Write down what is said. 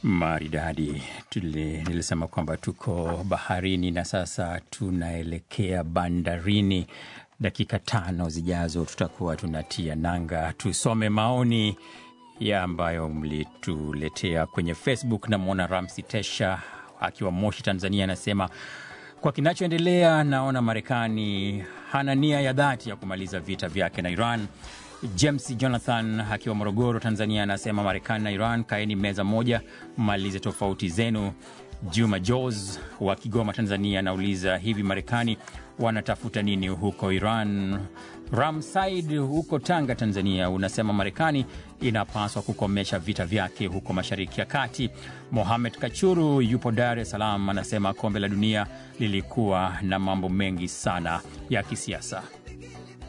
Maridadi. Nilisema kwamba tuko baharini na sasa tunaelekea bandarini. Dakika 5 zijazo tutakuwa tunatia nanga. Tusome maoni ya ambayo mlituletea kwenye Facebook. Na muona Ramsi Tesha akiwa Moshi, Tanzania, anasema kwa kinachoendelea naona Marekani hana nia ya dhati ya kumaliza vita vyake na Iran. James Jonathan akiwa Morogoro, Tanzania, anasema Marekani na Iran kaeni meza moja, malize tofauti zenu. Juma Joz wa Kigoma, Tanzania, anauliza hivi Marekani wanatafuta nini huko Iran? Ramsaid huko Tanga, Tanzania, unasema Marekani inapaswa kukomesha vita vyake huko Mashariki ya Kati. Mohamed Kachuru yupo Dar es Salaam, anasema kombe la dunia lilikuwa na mambo mengi sana ya kisiasa.